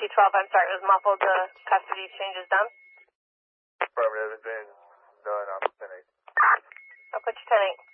I'm sorry, it was muffled. The custody exchange is done? Affirmative, it's been done. I'm 10-8. I'll put you 10-8.